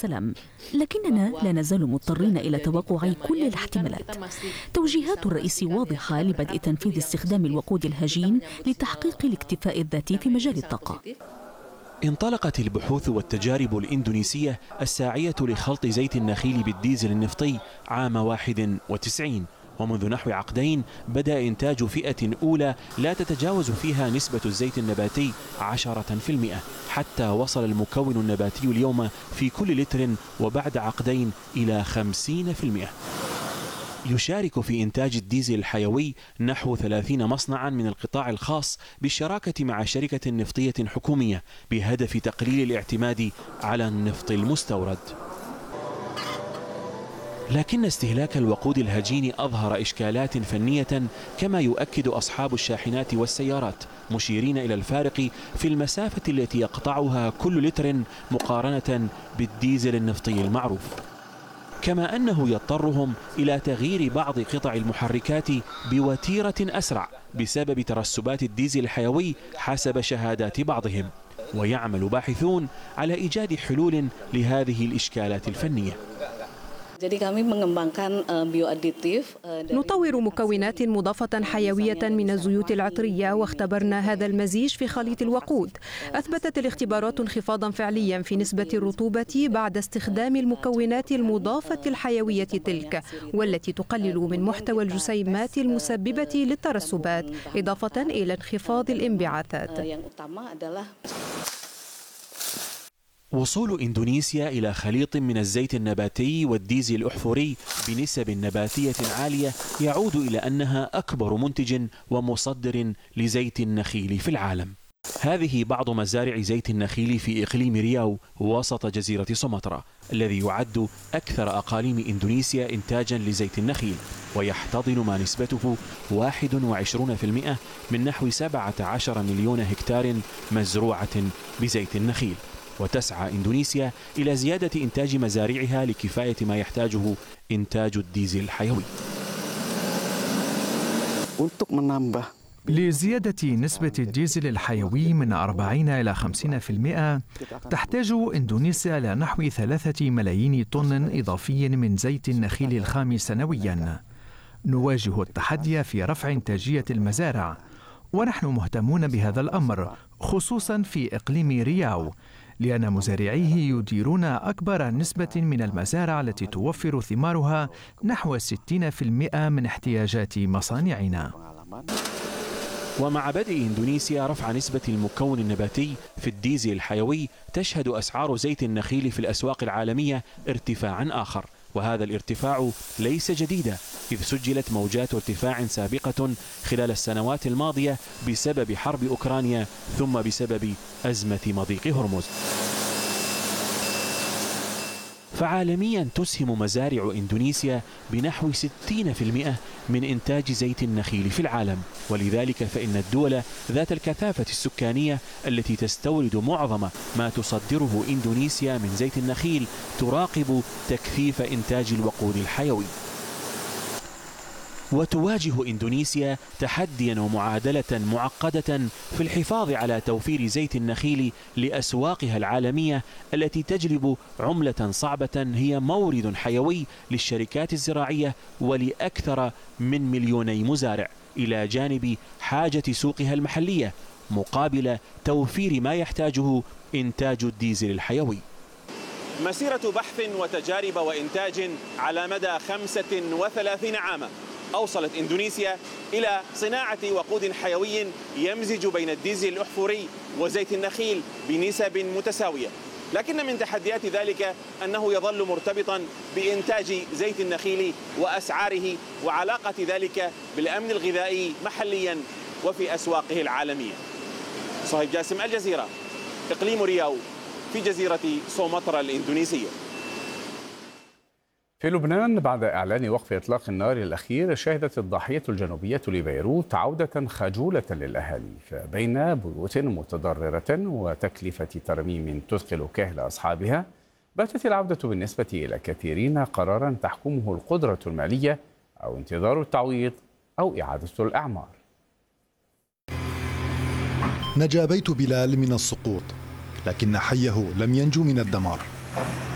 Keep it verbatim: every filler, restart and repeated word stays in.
والسلام، لكننا لا نزال مضطرين إلى توقع كل الاحتمالات. توجيهات الرئيس واضحة لبدء تنفيذ استخدام الوقود الهجين لتحقيق الاكتفاء الذاتي في مجال الطاقة. انطلقت البحوث والتجارب الإندونيسية الساعية لخلط زيت النخيل بالديزل النفطي عام واحد وتسعين، ومنذ نحو عقدين بدأ إنتاج فئة أولى لا تتجاوز فيها نسبة الزيت النباتي عشرة في المئة، حتى وصل المكون النباتي اليوم في كل لتر وبعد عقدين إلى خمسين في المئة. يشارك في إنتاج الديزل الحيوي نحو ثلاثين مصنعا من القطاع الخاص بالشراكة مع شركة نفطية حكومية بهدف تقليل الاعتماد على النفط المستورد. لكن استهلاك الوقود الهجين أظهر إشكالات فنية، كما يؤكد أصحاب الشاحنات والسيارات، مشيرين إلى الفارق في المسافة التي يقطعها كل لتر مقارنة بالديزل النفطي المعروف، كما أنه يضطرهم إلى تغيير بعض قطع المحركات بوتيرة أسرع بسبب ترسبات الديزل الحيوي حسب شهادات بعضهم. ويعمل باحثون على إيجاد حلول لهذه الإشكالات الفنية. نطور مكونات مضافة حيوية من الزيوت العطرية، واختبرنا هذا المزيج في خليط الوقود. أثبتت الاختبارات انخفاضا فعليا في نسبة الرطوبة بعد استخدام المكونات المضافة الحيوية تلك، والتي تقلل من محتوى الجسيمات المسببة للترسبات، إضافة إلى انخفاض الانبعاثات. وصول إندونيسيا إلى خليط من الزيت النباتي والديزل الأحفوري بنسب نباتية عالية يعود إلى أنها أكبر منتج ومصدر لزيت النخيل في العالم. هذه بعض مزارع زيت النخيل في إقليم رياو وسط جزيرة سومطرة، الذي يعد أكثر أقاليم إندونيسيا إنتاجا لزيت النخيل، ويحتضن ما نسبته واحد وعشرين بالمئة من نحو سبعة عشر مليون هكتار مزروعة بزيت النخيل. وتسعى إندونيسيا إلى زيادة إنتاج مزارعها لكفاية ما يحتاجه إنتاج الديزل الحيوي. لزيادة نسبة الديزل الحيوي من أربعين إلى خمسين بالمئة تحتاج إندونيسيا إلى نحو ثلاثة ملايين طن إضافي من زيت النخيل الخام سنويا. نواجه التحدي في رفع إنتاجية المزارع، ونحن مهتمون بهذا الأمر خصوصا في إقليم رياو، لأن مزارعيه يديرون أكبر نسبة من المزارع التي توفر ثمارها نحو ستين بالمئة من احتياجات مصانعنا. ومع بدء إندونيسيا رفع نسبة المكون النباتي في الديزل الحيوي، تشهد أسعار زيت النخيل في الأسواق العالمية ارتفاعا آخر، وهذا الارتفاع ليس جديدا، إذ سجلت موجات ارتفاع سابقة خلال السنوات الماضية بسبب حرب أوكرانيا ثم بسبب أزمة مضيق هرمز. فعالميا تسهم مزارع إندونيسيا بنحو ستين بالمئة من إنتاج زيت النخيل في العالم، ولذلك فإن الدول ذات الكثافة السكانية التي تستورد معظم ما تصدره إندونيسيا من زيت النخيل تراقب تكثيف إنتاج الوقود الحيوي. وتواجه إندونيسيا تحديا ومعادلة معقدة في الحفاظ على توفير زيت النخيل لأسواقها العالمية التي تجلب عملة صعبة هي مورد حيوي للشركات الزراعية ولأكثر من مليوني مزارع، إلى جانب حاجة سوقها المحلية مقابل توفير ما يحتاجه إنتاج الديزل الحيوي. مسيرة بحث وتجارب وإنتاج على مدى خمسة وثلاثين عاما أوصلت إندونيسيا إلى صناعة وقود حيوي يمزج بين الديزل الأحفوري وزيت النخيل بنسب متساوية، لكن من تحديات ذلك أنه يظل مرتبطا بإنتاج زيت النخيل وأسعاره وعلاقة ذلك بالأمن الغذائي محليا وفي أسواقه العالمية. صهيب جاسم، الجزيرة، إقليم رياو في جزيرة سومطرة الإندونيسية. في لبنان، بعد إعلان وقف إطلاق النار الأخير، شهدت الضاحية الجنوبية لبيروت عودة خجولة للأهالي، فبين بيوت متضررة وتكلفة ترميم تثقل كاهل أصحابها، باتت العودة بالنسبة إلى كثيرين قرارا تحكمه القدرة المالية أو انتظار التعويض أو إعادة الأعمار. نجا بيت بلال من السقوط، لكن حيه لم ينجو من الدمار.